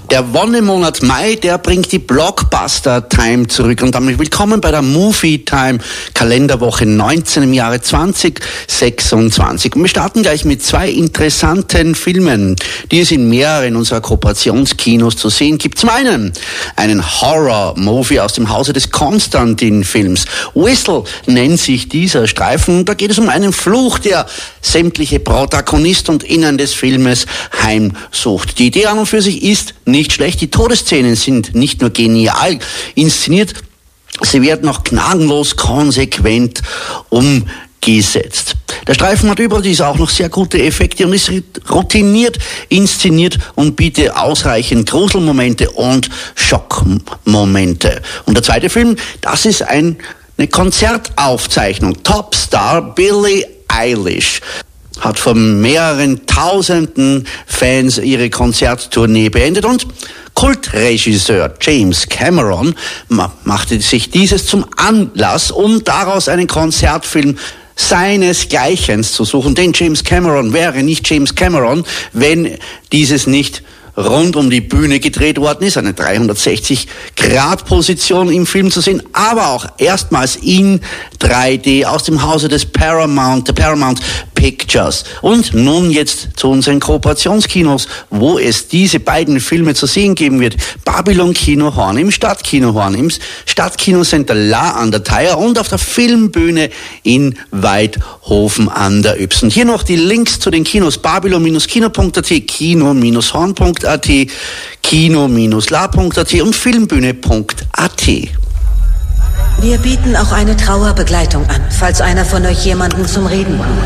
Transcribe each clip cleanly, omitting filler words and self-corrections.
Der Wonnemonat Mai, der bringt die Blockbuster-Time zurück. Und damit willkommen bei der Movie-Time, Kalenderwoche 19 im Jahre 2026. Und wir starten gleich mit zwei interessanten Filmen, die es in mehreren unserer Kooperationskinos zu sehen gibt. Zum einen Horror-Movie aus dem Hause des Konstantin-Films. Whistle nennt sich dieser Streifen. Da geht es um einen Fluch, der sämtliche Protagonisten und Innen des Filmes heimsucht. Die Idee an und für sich ist nicht schlecht. Die Todesszenen sind nicht nur genial inszeniert, sie werden auch gnadenlos konsequent umgesetzt. Der Streifen hat überdies auch noch sehr gute Effekte und ist routiniert inszeniert und bietet ausreichend Gruselmomente und Schockmomente. Und der zweite Film, das ist eine Konzertaufzeichnung. Topstar Billie Eilish hat von mehreren tausenden Fans ihre Konzerttournee beendet und Kultregisseur James Cameron machte sich dieses zum Anlass, um daraus einen Konzertfilm seinesgleichen zu suchen. Denn James Cameron wäre nicht James Cameron, wenn dieses nicht rund um die Bühne gedreht worden ist, eine 360-Grad-Position im Film zu sehen, aber auch erstmals in 3D aus dem Hause des Paramount Pictures. Und nun jetzt zu unseren Kooperationskinos, wo es diese beiden Filme zu sehen geben wird. Babylon Kino Horn im Stadtkino Horn, im Stadtkino Center La an der Thaya und auf der Filmbühne in Weidhofen an der Ybbs. Hier noch die Links zu den Kinos: babylon-kino.at, kino-horn.at, kino-la.at und filmbühne.at. Wir bieten auch eine Trauerbegleitung an, falls einer von euch jemanden zum Reden braucht.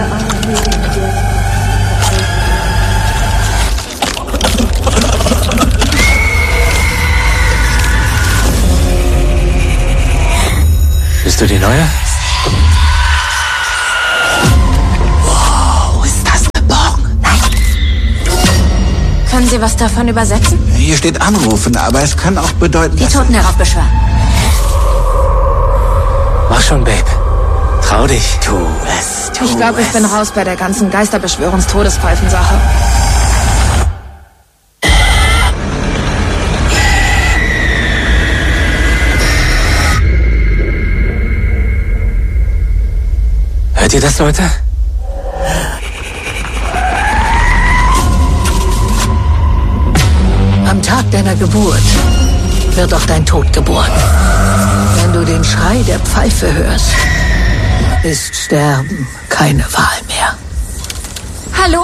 Bist du die Neue? Wow, ist das geborgen? Nein. Können Sie was davon übersetzen? Hier steht anrufen, aber es kann auch bedeuten, Die Toten heraufbeschwören. Mach schon, Babe. Trau dich. Tu es. Ich glaube, ich bin raus bei der ganzen Geisterbeschwörungs-Todespfeifen-Sache. Hört ihr das, Leute? Am Tag deiner Geburt wird auch dein Tod geboren. Wenn du den Schrei der Pfeife hörst, ist Sterben keine Wahl mehr. Hallo?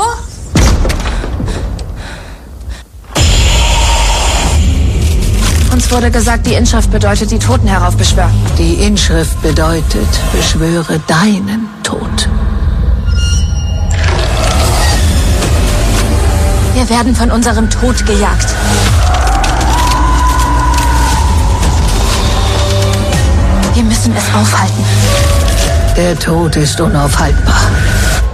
Uns wurde gesagt, die Inschrift bedeutet, die Toten heraufbeschwören. Die Inschrift bedeutet, beschwöre deinen Tod. Wir werden von unserem Tod gejagt. Wir müssen es aufhalten. Der Tod ist unaufhaltbar.